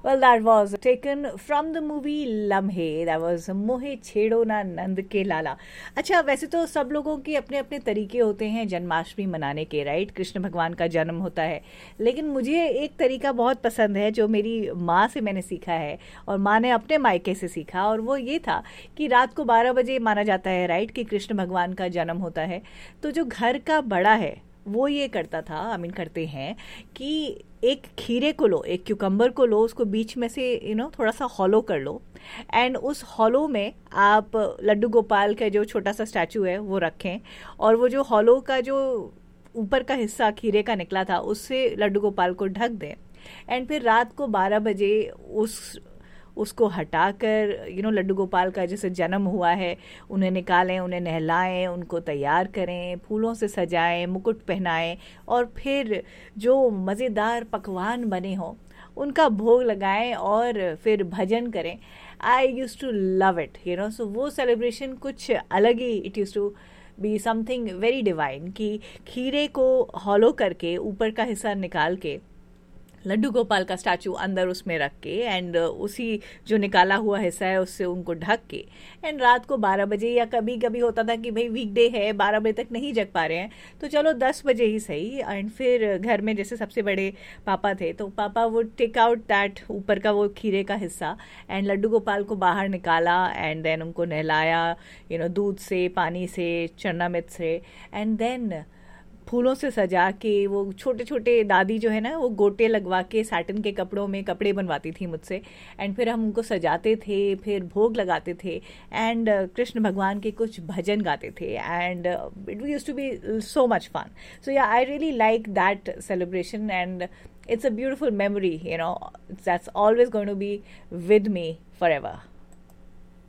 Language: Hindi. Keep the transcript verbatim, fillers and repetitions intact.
Well, that was taken from the movie Lamhe. That was मोहे छेड़ो ना नंद के लाला. अच्छा, वैसे तो सब लोगों के अपने अपने तरीके होते हैं जन्माष्टमी मनाने के, राइट? कृष्ण भगवान का जन्म होता है. लेकिन मुझे एक तरीका बहुत पसंद है जो मेरी माँ से मैंने सीखा है और माँ ने अपने मायके से सीखा, और वो ये था कि रात को बारह बजे माना जाता है, राइट, कि कृष्ण भगवान का जन्म होता है. तो जो घर का बड़ा है वो ये करता था, आई मीन करते हैं, कि एक खीरे को लो, एक क्यूकम्बर को लो, उसको बीच में से यू नो थोड़ा सा हॉलो कर लो, एंड उस हॉलो में आप लड्डू गोपाल का जो छोटा सा स्टैचू है वो रखें, और वो जो हॉलो का जो ऊपर का हिस्सा खीरे का निकला था उससे लड्डू गोपाल को ढक दें. एंड फिर रात को बारह बजे उस उसको हटाकर यू नो लड्डू गोपाल का जैसे जन्म हुआ है उन्हें निकालें, उन्हें नहलाएं, उनको तैयार करें, फूलों से सजाएं, मुकुट पहनाएं, और फिर जो मज़ेदार पकवान बने हों उनका भोग लगाएं और फिर भजन करें. आई use to love it, you know. सो वो सेलिब्रेशन कुछ अलग ही, it use to be something very divine, कि खीरे को हॉलो करके ऊपर का हिस्सा निकाल के लड्डू गोपाल का स्टैचू अंदर उसमें रख के, एंड उसी जो निकाला हुआ हिस्सा है उससे उनको ढक के, एंड रात को बारह बजे, या कभी कभी होता था कि भाई वीकडे है बारह बजे तक नहीं जग पा रहे हैं तो चलो दस बजे ही सही, एंड फिर घर में जैसे सबसे बड़े पापा थे तो पापा वो टेक आउट दैट ऊपर का वो खीरे का हिस्सा, एंड लड्डू गोपाल को बाहर निकाला, एंड देन उनको नहलाया, यू नो दूध से, पानी से, चरणामृत से, एंड देन फूलों से सजा के, वो छोटे छोटे दादी जो है ना वो गोटे लगवा के साटन के कपड़ों में कपड़े बनवाती थी मुझसे, एंड फिर हम उनको सजाते थे, फिर भोग लगाते थे, एंड कृष्ण भगवान के कुछ भजन गाते थे, and it used to be so much fun. सो या I really like that celebration, and it's a beautiful memory, you know, that's always going to be with me forever.